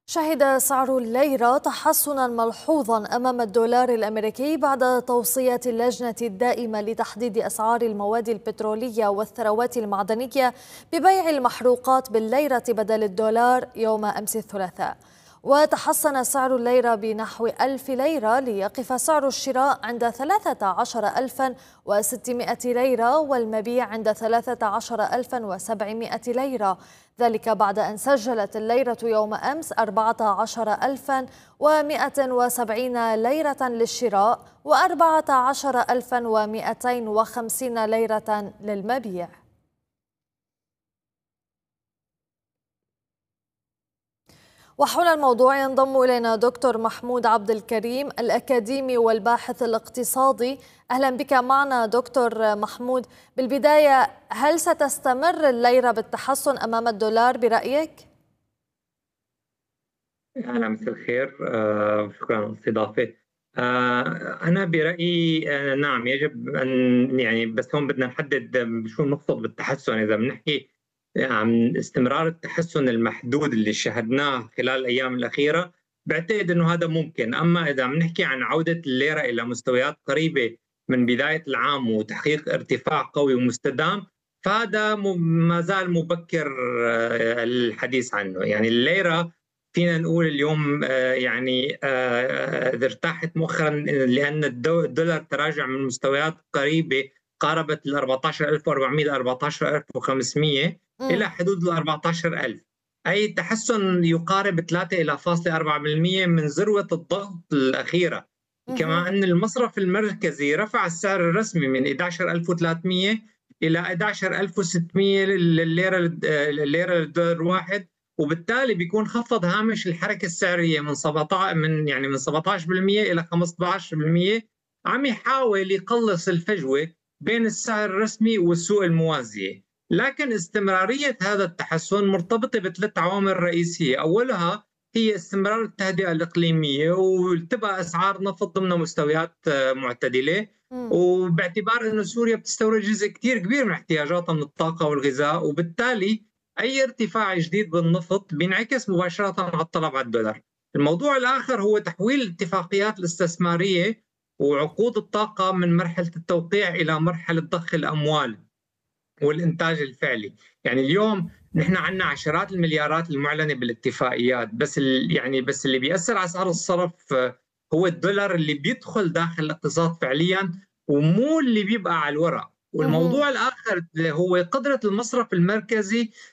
شهد سعر الليرة تحسنا ملحوظا أمام الدولار الأمريكي بعد توصية اللجنة الدائمة لتحديد أسعار المواد البترولية والثروات المعدنية ببيع المحروقات بالليرة بدل الدولار يوم أمس الثلاثاء. وتحسن سعر الليرة بنحو 1000 ليرة ليقف سعر الشراء عند 13600 ليرة والمبيع عند 13700 ليرة، ذلك بعد أن سجلت الليرة يوم أمس 14170 ليرة للشراء و14250 ليرة للمبيع. وحول الموضوع ينضم إلينا دكتور محمود عبد الكريم الأكاديمي والباحث الاقتصادي. أهلا بك معنا دكتور محمود. بالبداية، هل ستستمر الليرة بالتحسن أمام الدولار برأيك؟ أهلا، مساء الخير. شكرا على الاستضافة. أنا برأيي نعم، يجب أن بس هون بدنا نحدد شو نقصد بالتحسن. إذا بنحكي عن استمرار التحسن المحدود اللي شاهدناه خلال الأيام الأخيرة، بعتقد أنه هذا ممكن. أما إذا بنحكي عن عودة الليرة إلى مستويات قريبة من بداية العام وتحقيق ارتفاع قوي ومستدام، فهذا ما زال مبكر الحديث عنه. يعني الليرة فينا نقول اليوم ارتاحت مؤخرا لأن الدولار تراجع من مستويات قريبة قاربت ال 14400 ل 14500 إلى حدود ال 14000، أي تحسن يقارب 3 إلى 4% من ذروة الضغط الأخيرة. كما أن المصرف المركزي رفع السعر الرسمي من 11300 إلى 11600 الليرة للدولار الواحد، وبالتالي بيكون خفض هامش الحركة السعرية من 17% إلى 15%، عم يحاول يقلص الفجوة بين السعر الرسمي والسوق الموازية. لكن استمرارية هذا التحسن مرتبطة بثلاث عوامل رئيسية. أولها هي استمرار التهدئة الإقليمية وتبقى أسعار نفط ضمن مستويات معتدلة، وباعتبار أن سوريا بتستورد جزء كتير كبير من احتياجاتها من الطاقة والغذاء، وبالتالي أي ارتفاع جديد بالنفط بينعكس مباشرة على الطلب على الدولار. الموضوع الآخر هو تحويل الاتفاقيات الاستثمارية وعقود الطاقة من مرحلة التوقيع إلى مرحلة ضخ الأموال والإنتاج الفعلي. يعني اليوم نحن عندنا عشرات المليارات المعلنة بالاتفاقيات، بس اللي بيأثر على أسعار الصرف هو الدولار اللي بيدخل داخل الاقتصاد فعليا، ومو اللي بيبقى على الورق. والموضوع الآخر هو قدرة المصرف المركزي